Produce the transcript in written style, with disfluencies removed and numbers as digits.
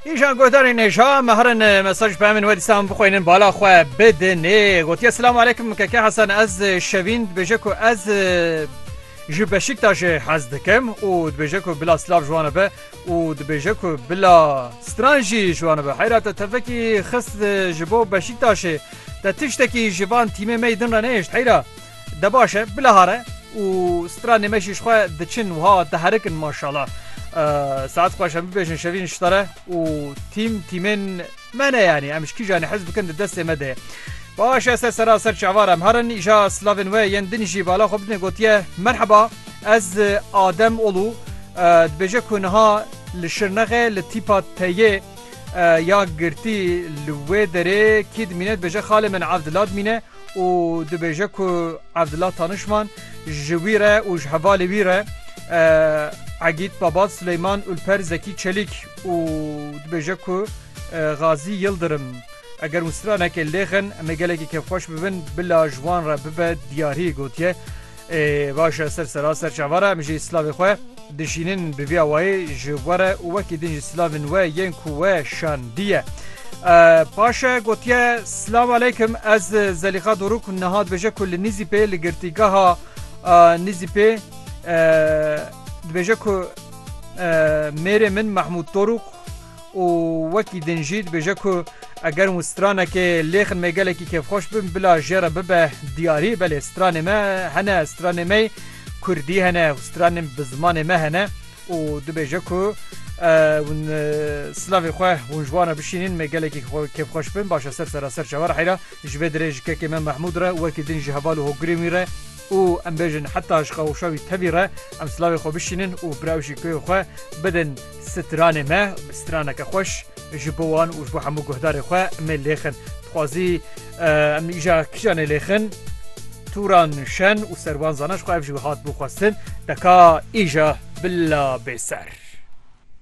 ایشان گوتارین ایشا مهرن مساج بهمن ودی سام بخوینن بالا خو بدنه گوتی السلام علیکم که حسن از شوین بجکو از جو بشکتاش حز دکم و دبجکو بلا سلاف جوانه به و دبجکو بلا سترانجی جوانه به حیرات تفکی خست جبو بشکتاش ده تشتکی جوان تیم میدن را نیشت حیرا ده باشه بلا هاره و سترانی مشیش خواه دچن و ها دهرکن ماشالله ساعت خوش هم ببیشن شوین شتره و تیمین منه یعنی امش کی جانی حزب کند دست مده باشه از سراسر چوارم هرن ایجا سلاوین و یندنیجی بالا خوب بدن گوتیه مرحبا از آدم اولو دبیجه کنها لشرنغه لتیپا تیه یا گرتی لوی داره کید مینه دبیجه خاله من عبدالله مینه و دبیجه که عبدالله تانشمان جویره و جهوالی ویره عقید بابات سلیمان الپر زکی چلیک و دبیجه که غازی یلدرم اگر مسترانه که لیخن مگلگی که خوش ببین بلا جوان را ببه دیاری گوتیه باشه سراسر چواره میشه اسلامی خواه دشینن بوی آوائی جواره و وکی دنج اسلامی و ینکو و شاندیه باشه گوتیه سلام علیکم از زلیخا دروک نهاد بجه کل نیزی پی لگرتیگاه نیزی پی بجه که میره من محمود دروک و وکی دنجید بجه که اگر مسترانه که لیخن میگله که خوش بیم بلا جره ببه دیاری بله استرانه ما هنه استرانه می کردی هنه استرانه بزمان ما هنه و دو بجه که سلاوی خواه ونجوانه بشینین میگله که خوش بیم باشه سراسر چوار حیره جوه درج که من محمود را وکی دنجی هوالو هگری میره و ام بیجن حتی اشقاوشاوی تبیره ام سلاوی خو بشینن و براوشی که خو بدن سترانه ما سترانه که خوش جبوان و جبو همو گهدار خو ام لیخن خوازی ام ایجا کشان لیخن توران شن و سروان زانش خو افجو هات بخواستن دکا ایجا بلا بسر